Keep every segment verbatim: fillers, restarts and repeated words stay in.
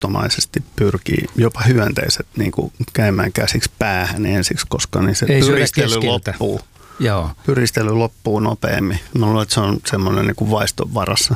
tahattomaisesti pyrkii jopa hyönteiset niin kuin käymään käsiksi päähän ensiksi, koska niin se Ei pyristely loppuu. Joo. Pyristely loppuu nopeammin. Mä luulen, että se on semmoinen niin kuin vaiston varassa.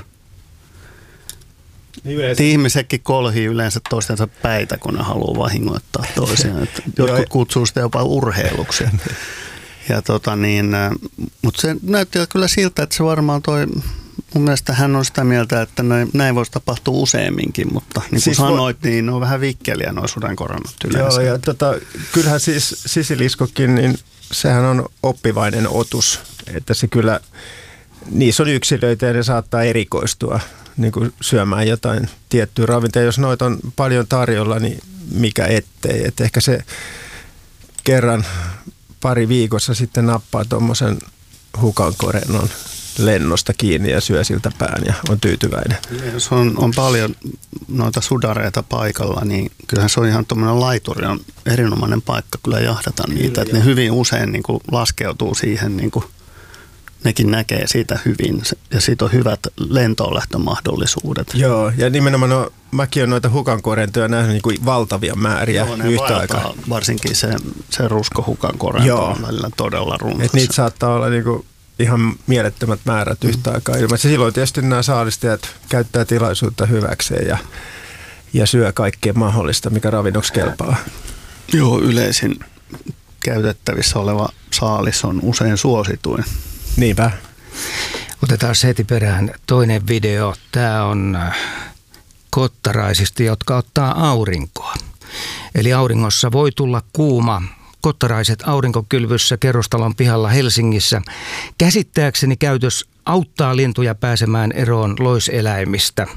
Niin ihmisetkin kolhii yleensä toistensa päitä, kun ne haluaa vahingoittaa toisiaan. Jotkut kutsuu sitä jopa urheiluksi. Ja tota niin, mutta se näytti kyllä siltä, että se varmaan toi, mun mielestä hän on sitä mieltä, että näin, näin voisi tapahtua useamminkin, mutta niin kuin siis sanoit, vo... niin ne on vähän vikkeliä nuo sudenkorannut yleensä. Joo, ja tota, kyllähän siis sisiliskokin, niin sehän on oppivainen otus, että se kyllä, niissä on yksilöitä ja ne saattaa erikoistua niin kuin syömään jotain tiettyä ravintoa. Jos noita on paljon tarjolla, niin mikä ettei. Et ehkä se kerran pari viikossa sitten nappaa tuommoisen hukankorennon lennosta kiinni ja syö siltä pään ja on tyytyväinen. Jos on, on paljon noita sudareita paikalla, niin kyllähän se on ihan tuommoinen laituri, on erinomainen paikka kyllä jahdata niitä. Että ne hyvin usein niin kuin laskeutuu siihen, niin kuin nekin näkee siitä hyvin ja siitä on hyvät lentoonlähtömahdollisuudet. Joo, ja nimenomaan no, mäkin olen noita hukankorentoja nähnyt niin kuin valtavia määriä Joo, yhtä aikaa. Varsinkin se, se ruskohukankorento on välillä todella runsas. Niitä saattaa olla niin kuin ihan mielettömät määrät yhtä mm. aikaa ilmassa. Silloin tietysti nämä saalistajat käyttää tilaisuutta hyväkseen ja, ja syö kaikkea mahdollista, mikä ravinnoksi kelpaa. Joo, yleisin käytettävissä oleva saalis on usein suosituin. Niinpä. Otetaan heti perään toinen video. Tämä on kottaraisista, jotka ottaa aurinkoa. Eli auringossa voi tulla kuuma. Kottaraiset aurinkokylvyssä kerrostalon pihalla Helsingissä. Käsittääkseni käytös auttaa lintuja pääsemään eroon loiseläimistä.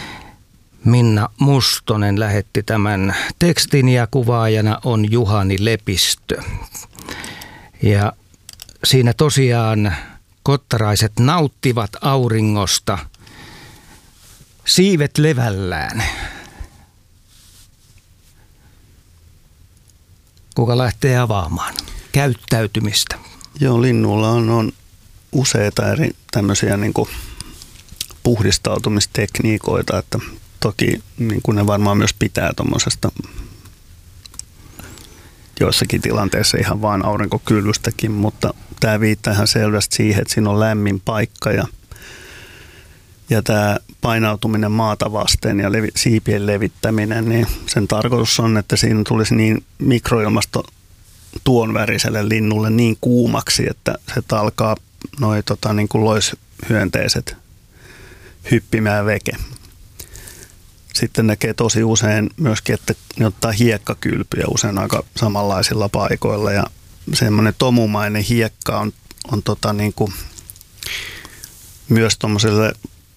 Minna Mustonen lähetti tämän tekstin ja kuvaajana on Juhani Lepistö. Ja siinä tosiaan kottaraiset nauttivat auringosta siivet levällään. Kuka lähtee avaamaan käyttäytymistä? Joo, linnulla on, on useita eri tämmöisiä niin kuin puhdistautumistekniikoita, että toki niin kuin ne varmaan myös pitää tuommoisesta joissakin tilanteissa ihan vain aurinkokylvystäkin, mutta tämä viittaa ihan selvästi siihen, että siinä on lämmin paikka ja, ja tämä painautuminen maata vasten ja levi, siipien levittäminen, niin sen tarkoitus on, että siinä tulisi niin mikroilmasto tuon väriselle linnulle niin kuumaksi, että se alkaa noi tota, niin kuin loishyönteiset hyppimään veke. Sitten näkee tosi usein myöskin, että ne ottaa hiekkakylpyjä usein aika samanlaisilla paikoilla ja semmoinen tomumainen hiekka on, on tota niin kuin myös tuommoiselle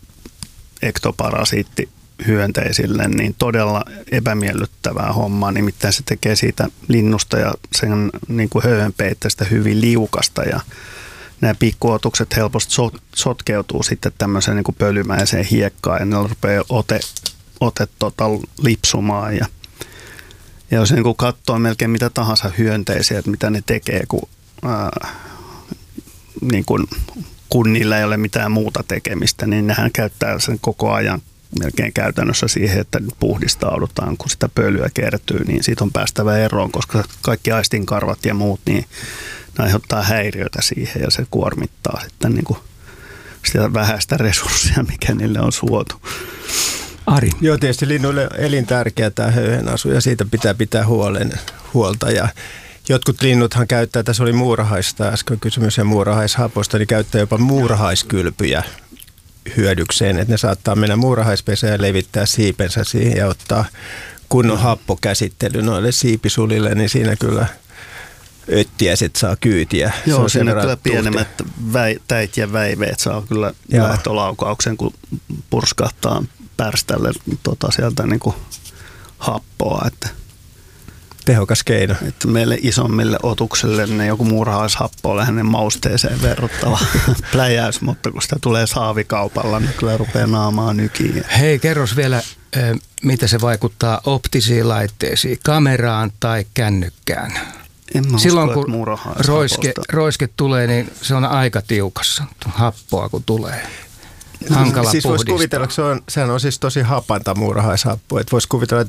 ektoparasiittihyönteisille niin todella epämiellyttävää hommaa, nimittäin se tekee siitä linnusta ja sen niin kuin höyhenpeitteestä hyvin liukasta ja nämä pikkuotukset helposti sotkeutuu sitten tämmöiseen niin kuin pölymäiseen hiekkaan ja ne rupeaa ote, ote tota, lipsumaan ja Ja jos niin katsoo melkein mitä tahansa hyönteisiä, että mitä ne tekee, kun, ää, niin kun, kun niillä ei ole mitään muuta tekemistä, niin nehän käyttää sen koko ajan melkein käytännössä siihen, että puhdistaudutaan, kun sitä pölyä kertyy, niin siitä on päästävä eroon, koska kaikki aistinkarvat ja muut, niin ne aiheuttaa häiriötä siihen ja se kuormittaa sitten niin kuin sitä vähäistä resurssia, mikä niille on suotu. Ari. Joo, tietysti linnuille on elintärkeä tämä höyhenasu ja siitä pitää pitää huolen, huolta. Ja jotkut linnuthan käyttää, tässä oli muurahaista äsken kysymys ja muurahaishaposta, niin käyttää jopa muurahaiskylpyjä hyödykseen. Että ne saattaa mennä muurahaispesään ja levittää siipensä siihen ja ottaa kunnon happokäsittely noille siipisulille, niin siinä kyllä öttiäiset saa kyytiä. Joo, siinä kyllä pienemmät väi, täit ja väiveet saa kyllä lähtölaukauksen, kun purskahtaa pärställe tota, sieltä niin kuin happoa. Että, tehokas keino. Että meille isommille otukselle ne joku muurahaishappo on lähinnä mausteeseen verrattava pläjäys, mutta kun sitä tulee saavikaupalla, niin kyllä rupeaa naamaa nykiin. Hei, kerros vielä, mitä se vaikuttaa optisiin laitteisiin, kameraan tai kännykkään? Silloin usko, kun roiske, roiske tulee, niin se on aika tiukassa happoa, kun tulee. hankala siis voisi puhdistaa. kuvitella, että se on, sehän on siis tosi hapanta muurahaishappoa. Että voisi kuvitella, että